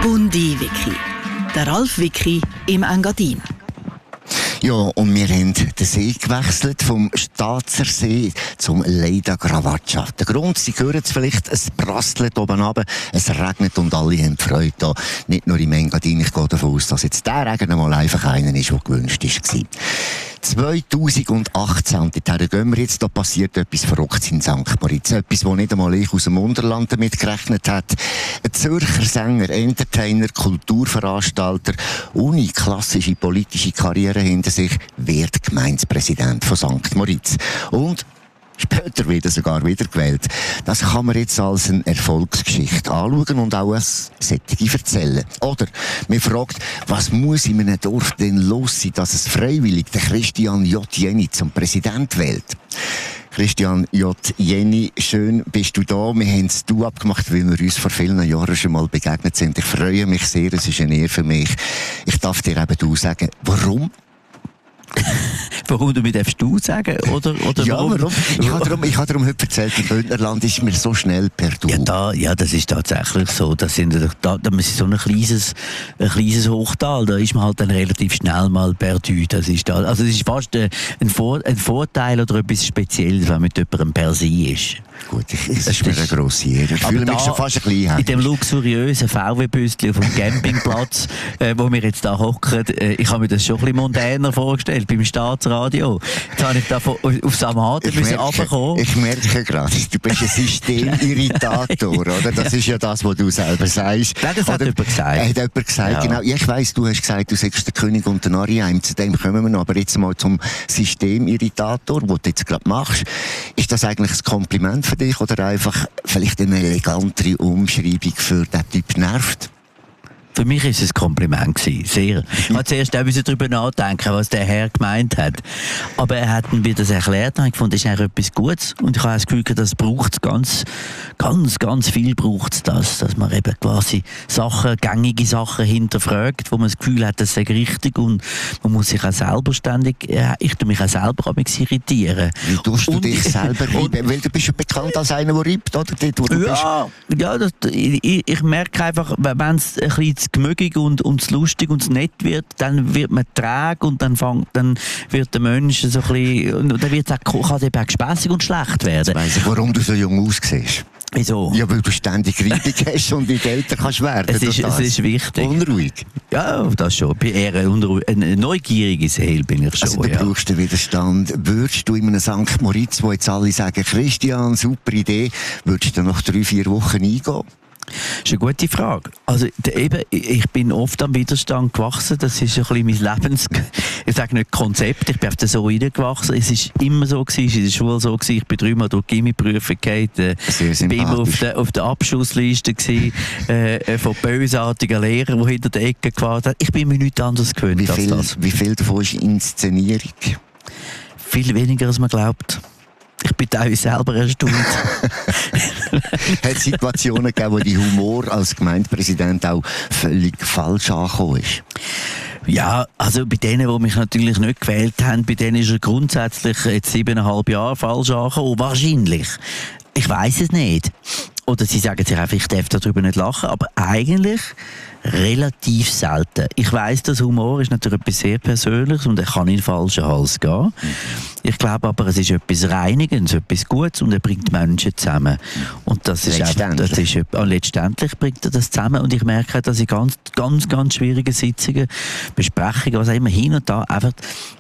Bundi-Wiki. Der Ralf Wiki im Engadin. Ja, und wir haben den See gewechselt vom Staatser See zum Leida Gravaccia. Der Grund, Sie hören es vielleicht, es prasselt oben runter, es regnet und alle haben Freude da. Nicht nur im Engadin, ich gehe davon aus, dass jetzt der Regen mal einfach einer ist, der gewünscht war. 2018, und dorthin gehen wir jetzt, da passiert etwas Verrücktes in St. Moritz. Etwas, wo nicht einmal ich aus dem Unterland damit gerechnet hat. Ein Zürcher Sänger, Entertainer, Kulturveranstalter, ohne klassische politische Karriere hinter sich, wird Gemeindepräsident von St. Moritz. Und später wird er sogar wiedergewählt. Das kann man jetzt als eine Erfolgsgeschichte anschauen und auch als solche erzählen. Oder man fragt, was muss in einem Dorf denn los sein, dass es freiwillig den Christian J. Jenny zum Präsident wählt? Christian J. Jenny, schön bist du da. Wir haben es abgemacht, weil wir uns vor vielen Jahren schon mal begegnet sind. Ich freue mich sehr, es ist eine Ehre für mich. Ich darf dir eben du sagen, warum? Warum du mir du sagen? Oder ja, warum? Ich habe darum heute erzählt, im Bündnerland ist mir so schnell per Du. Ja, das ist tatsächlich so. Das ist so ein kleines Hochtal. Da ist man halt dann relativ schnell mal per Du. Das ist fast ein Vorteil oder etwas Spezielles, wenn man mit jemandem per Sie ist. Gut, es ist mir eine grosse Ehre. Ich fühle mich schon fast ein bisschen in dem luxuriösen VW-Büstchen auf dem Campingplatz, wo wir jetzt da hocken, ich habe mir das schon ein bisschen mondäner vorgestellt, beim Staatsradio. Jetzt habe ich da auf Amaden runterkommen. Ich merke gerade, du bist ein Systemirritator, oder? Das ist ja das, was du selber sagst. Nein, das hat jemand gesagt. Hat jemand gesagt, ja. Genau. Ja, ich weiss, du hast gesagt, du sagst der König und der Narrenheim. Zu dem kommen wir noch. Aber jetzt mal zum Systemirritator, was du jetzt gerade machst. Ist das eigentlich ein Kompliment für dich oder einfach vielleicht eine elegantere Umschreibung für den Typ nervt? Für mich war es ein Kompliment gewesen, sehr. Ich musste zuerst auch darüber nachdenken, was der Herr gemeint hat. Aber er hat mir das erklärt und ich fand, das ist eigentlich etwas Gutes. Und ich habe das Gefühl, das braucht es ganz viel braucht es das, dass man eben quasi gängige Sachen hinterfragt, wo man das Gefühl hat, das sei richtig und man muss sich auch selber ich tue mich auch selber irritieren. Wie tust du dich selber reiben? Weil du bist ja bekannt als einer, der reibt, oder? Ich merke einfach, wenn es ein bisschen zu gemügig und zu lustig und zu nett wird, dann wird man träge und dann wird der Mensch so ein bisschen, und dann kann es eben auch gespässig und schlecht werden. Weiss ich, warum du so jung aussiehst? Wieso? Ja, weil du ständig Reibung hast und wie älter kannst werden. Es ist wichtig. Unruhig? Ja, das schon. Ich bin eher eine neugierige Seele bin ich schon. Also, du brauchst den Widerstand. Würdest du in einem St. Moritz, wo jetzt alle sagen, Christian, super Idee, würdest du nach 3-4 Wochen eingehen? Das ist eine gute Frage. Also, ich bin oft am Widerstand gewachsen. Das ist ein bisschen mein ich sage nicht Konzept, ich bin auf so reingewachsen. Es ist immer so gewesen, es ist in der Schule so gewesen. Ich bin 3-mal durch die Gimmi-Prüfung gegangen. Ich bin immer auf der Abschussliste gewesen, von bösartigen Lehrern, die hinter der Ecke gewartet haben. Ich bin mir nichts anderes gewöhnt als das. Wie viel davon ist Inszenierung? Viel weniger, als man glaubt. Ich bin teilweise selber erstaunt. Hat es Situationen gegeben, wo die Humor als Gemeindepräsident auch völlig falsch angekommen ist? Ja, also bei denen, die mich natürlich nicht gewählt haben, bei denen ist er grundsätzlich jetzt 7,5 Jahre falsch angekommen. Wahrscheinlich. Ich weiss es nicht. Oder sie sagen sich einfach, ich darf darüber nicht lachen. Aber eigentlich relativ selten. Ich weiss, dass Humor ist natürlich etwas sehr Persönliches und er kann in den falschen Hals gehen. Ich glaube aber, es ist etwas Reinigendes, etwas Gutes und er bringt Menschen zusammen. Und das ist letztendlich bringt er das zusammen und ich merke, dass in ganz schwierigen Sitzungen, Besprechungen, was auch immer, hin und da einfach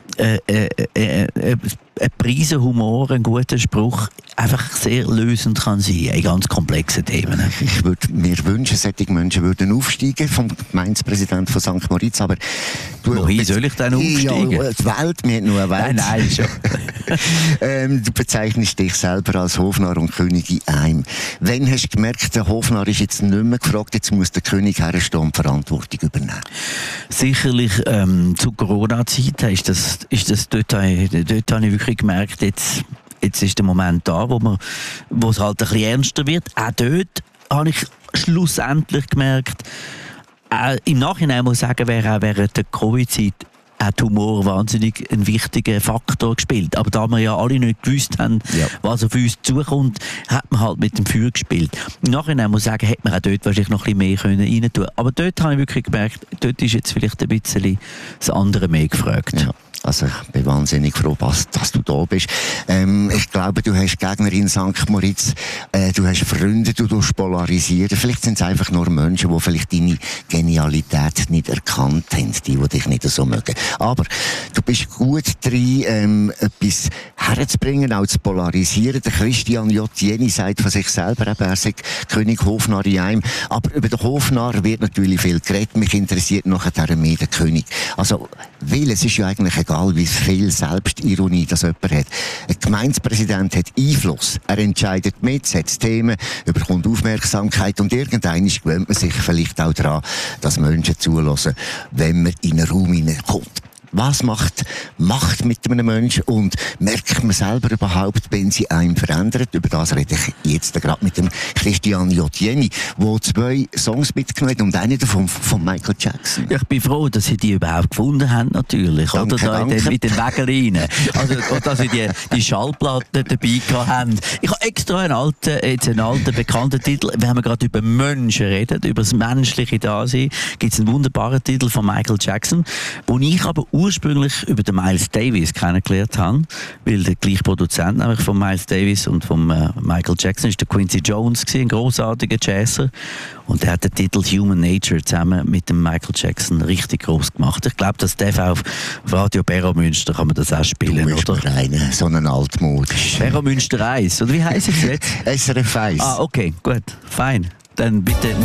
ein Prise Humor, ein guter Spruch einfach sehr lösend kann sein in ganz komplexen Themen. Ich würde mir wünschen, solche Menschen würden aufsteigen vom Gemeindepräsidenten von St. Moritz, aber wohin soll ich denn aufsteigen? Ja, die Welt, wir haben nur eine Welt. Nein, schon. Du bezeichnest dich selber als Hofnarr und Königin Eim. Wann hast du gemerkt, der Hofnarr ist jetzt nicht mehr gefragt, jetzt muss der König herstehen und Verantwortung übernehmen? Sicherlich zu Corona-Zeit dort habe ich wirklich gemerkt, jetzt ist der Moment da, wo es halt ein bisschen ernster wird. Auch dort habe ich schlussendlich gemerkt, im Nachhinein muss ich sagen, wäre auch während der Covid-Zeit hat Humor wahnsinnig einen wichtigen Faktor gespielt. Aber da wir ja alle nicht gewusst haben, was auf uns zukommt, hat man halt mit dem Feuer gespielt. Im Nachhinein muss ich sagen, hätte man auch dort wahrscheinlich noch ein bisschen mehr rein tun können. Aber dort habe ich wirklich gemerkt, dort ist jetzt vielleicht ein bisschen das andere mehr gefragt. Ja. Also ich bin wahnsinnig froh, dass du da bist. Ich glaube, du hast Gegner in St. Moritz, du hast Freunde, du tust polarisieren. Vielleicht sind es einfach nur Menschen, die vielleicht deine Genialität nicht erkannt haben, die dich nicht so mögen. Aber du bist gut drin, etwas herzubringen, auch zu polarisieren. Der Christian J. Jenny sagt von sich selber, er sei König Hofnarr in einem. Aber über den Hofnarr wird natürlich viel geredet. Mich interessiert nachher mehr der König. Also, weil es ist ja eigentlich egal, wie viel Selbstironie das jemand hat. Ein Gemeindepräsident hat Einfluss. Er entscheidet mit, setzt Themen, bekommt Aufmerksamkeit und irgendwann gewöhnt man sich vielleicht auch daran, dass Menschen zulassen, wenn man in einen Raum hineinkommt. Was macht Macht mit einem Menschen und merkt man selber überhaupt, wenn sie einen verändert? Über das rede ich jetzt gerade mit dem Christian J. Jenny, der 2 Songs mitgenommen hat und einen davon von Michael Jackson. Ja, ich bin froh, dass Sie die überhaupt gefunden haben, natürlich. Danke, oder da in den Wägeln rein. Also, dass Sie die Schallplatten dabei gehabt haben. Ich habe extra einen alten bekannten Titel. Wenn wir gerade über Menschen reden, über das menschliche Dasein, gibt es einen wunderbaren Titel von Michael Jackson, wo ich aber ursprünglich über den Miles Davis kennengelernt habe, weil der gleiche Produzent nämlich von Miles Davis und von Michael Jackson ist der Quincy Jones gewesen, ein grossartiger Jazzer, und er hat den Titel Human Nature zusammen mit dem Michael Jackson richtig groß gemacht. Ich glaube, das darf auch auf Radio Berro Münster kann man das auch spielen, du oder? Rein, so einen altmodisch. Berro Münster 1, oder wie heisst es jetzt? SRF 1. Ah, okay, gut, fein. Dann bitte